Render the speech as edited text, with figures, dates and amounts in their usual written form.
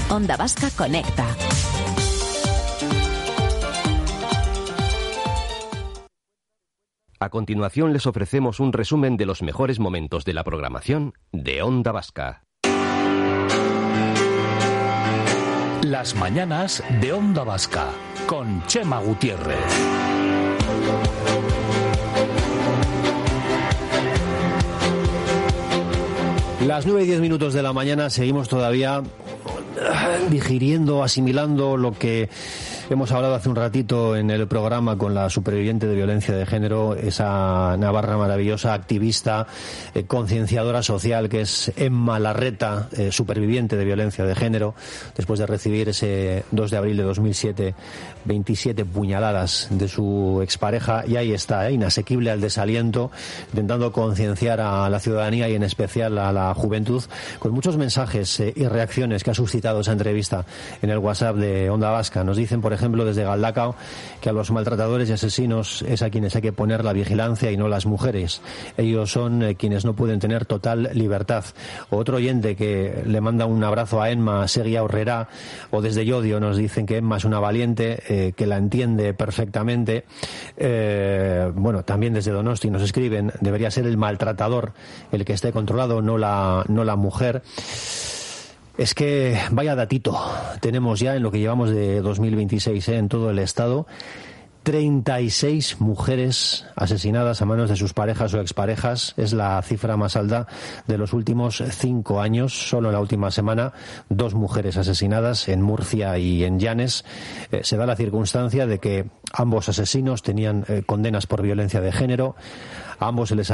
Onda Vasca Conecta. A continuación les ofrecemos un resumen de los mejores momentos de la programación de Onda Vasca. Las mañanas de Onda Vasca con Chema Gutiérrez. Las 9:10 de la mañana, seguimos todavía digiriendo, asimilando lo que hemos hablado hace un ratito en el programa con la superviviente de violencia de género, esa navarra maravillosa, activista, concienciadora social, que es Emma Larreta, superviviente de violencia de género, después de recibir ese 2 de abril de 2007, 27 puñaladas de su expareja, y ahí está, inasequible al desaliento, intentando concienciar a la ciudadanía y en especial a la juventud, con muchos mensajes y reacciones que ha suscitado esa entrevista en el WhatsApp de Onda Vasca. Nos dicen, por ejemplo, desde Galdacao, que a los maltratadores y asesinos es a quienes hay que poner la vigilancia y no las mujeres. Ellos son quienes no pueden tener total libertad. Otro oyente que le manda un abrazo a Emma, Seguía Horrera, o desde Llodio nos dicen que Emma es una valiente, que la entiende perfectamente. Bueno, también desde Donosti nos escriben, debería ser el maltratador el que esté controlado, no la mujer. Es que vaya datito tenemos ya en lo que llevamos de 2026 en todo el estado. 36 mujeres asesinadas a manos de sus parejas o exparejas. Es la cifra más alta de los últimos 5 años. Solo en la última semana, 2 mujeres asesinadas en Murcia y en Llanes. Se da la circunstancia de que ambos asesinos tenían condenas por violencia de género. A ambos se les